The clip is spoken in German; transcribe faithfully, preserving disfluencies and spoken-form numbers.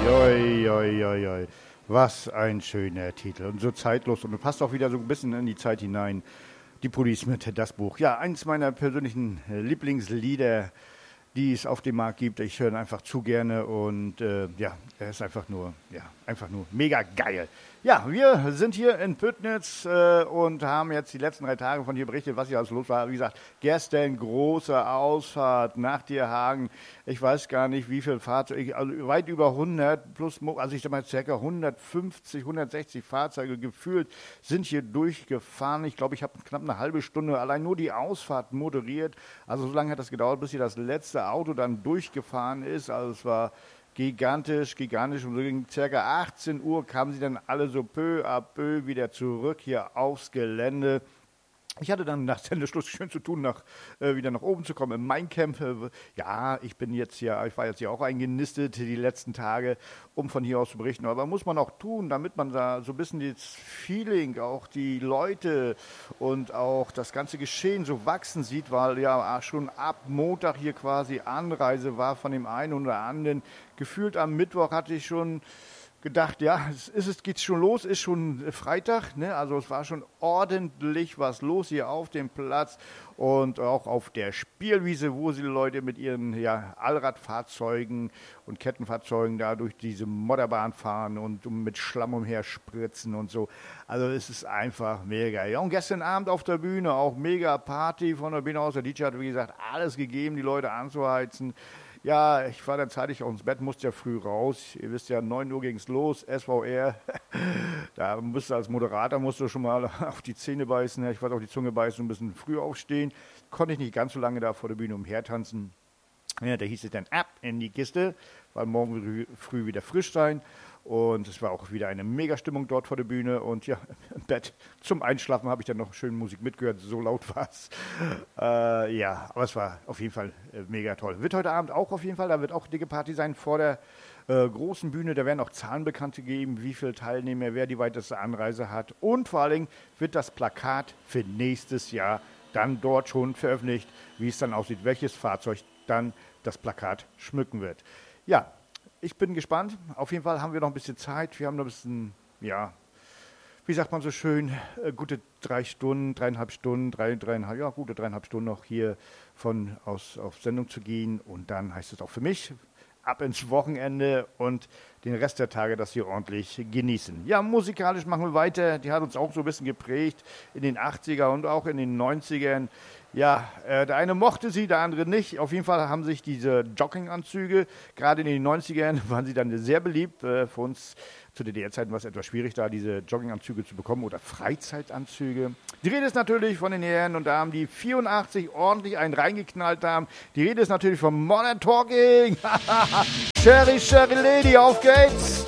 Joi, joi, joi, joi. Was ein schöner Titel und so zeitlos und passt auch wieder so ein bisschen in die Zeit hinein. Die Police mit das Buch. Ja, eins meiner persönlichen Lieblingslieder, die es auf dem Markt gibt. Ich höre ihn einfach zu gerne und äh, ja, er ist einfach nur, ja, einfach nur mega geil. Ja, wir sind hier in Püttnitz äh, und haben jetzt die letzten drei Tage von hier berichtet, was hier alles los war. Wie gesagt, gestern große Ausfahrt nach Dierhagen. Ich weiß gar nicht, wie viele Fahrzeuge, also weit über hundert plus, also ich sag mal circa hundertfünfzig, hundertsechzig Fahrzeuge gefühlt sind hier durchgefahren. Ich glaube, ich habe knapp eine halbe Stunde allein nur die Ausfahrt moderiert. Also so lange hat das gedauert, bis hier das letzte Auto dann durchgefahren ist. Also es war gigantisch, gigantisch. Und so gegen ca. achtzehn Uhr kamen sie dann alle so peu à peu wieder zurück hier aufs Gelände. Ich hatte dann nach Sendeschluss schön zu tun, nach, äh, wieder nach oben zu kommen im Maincamp. Ja, ich bin jetzt hier, ich war jetzt hier auch eingenistet die letzten Tage, um von hier aus zu berichten. Aber muss man auch tun, damit man da so ein bisschen das Feeling, auch die Leute und auch das ganze Geschehen so wachsen sieht, weil ja schon ab Montag hier quasi Anreise war von dem einen oder anderen. Gefühlt am Mittwoch hatte ich schon gedacht, ja, es ist, es geht schon los, ist schon Freitag, ne? Also es war schon ordentlich was los hier auf dem Platz und auch auf der Spielwiese, wo die Leute mit ihren ja, Allradfahrzeugen und Kettenfahrzeugen da durch diese Modderbahn fahren und mit Schlamm umher spritzen und so. Also es ist einfach mega. Ja, und gestern Abend auf der Bühne auch mega Party von der Bühne aus. Der D J hat, wie gesagt, alles gegeben, die Leute anzuheizen. Ja, ich war dann zeitig auch ins Bett, musste ja früh raus. Ihr wisst ja, neun Uhr ging es los, S V R. Da musst du als Moderator musst du schon mal auf die Zähne beißen. Ich wollte auf die Zunge beißen und ein bisschen früh aufstehen. Konnte ich nicht ganz so lange da vor der Bühne umhertanzen. Ja, da hieß es dann ab in die Kiste, weil morgen früh wieder frisch sein. Und es war auch wieder eine Mega-Stimmung dort vor der Bühne. Und ja, im Bett zum Einschlafen habe ich dann noch schön Musik mitgehört. So laut war es. Äh, ja, aber es war auf jeden Fall äh, mega toll. Wird heute Abend auch auf jeden Fall, da wird auch dicke Party sein vor der äh, großen Bühne. Da werden auch Zahlen bekannt gegeben, wie viele Teilnehmer, wer die weiteste Anreise hat. Und vor allen Dingen wird das Plakat für nächstes Jahr dann dort schon veröffentlicht, wie es dann aussieht, welches Fahrzeug dann das Plakat schmücken wird. Ja, ich bin gespannt. Auf jeden Fall haben wir noch ein bisschen Zeit. Wir haben noch ein bisschen, ja, wie sagt man so schön, äh, gute drei Stunden, dreieinhalb Stunden, drei, dreieinhalb, ja, gute dreieinhalb Stunden noch hier von aus auf Sendung zu gehen. Und dann heißt es auch für mich, ab ins Wochenende und den Rest der Tage das hier ordentlich genießen. Ja, musikalisch machen wir weiter. Die hat uns auch so ein bisschen geprägt in den achtziger und auch in den neunzigern. Ja, äh, der eine mochte sie, der andere nicht. Auf jeden Fall haben sich diese Jogginganzüge, gerade in den neunzigern, waren sie dann sehr beliebt. Äh, für uns zu D D R-Zeiten war es etwas schwierig, da diese Jogginganzüge zu bekommen oder Freizeitanzüge. Die Rede ist natürlich von den Herren und Damen, die vierundachtzig ordentlich einen reingeknallt haben. Die Rede ist natürlich von Modern Talking. Sherry, Sherry Lady, auf geht's!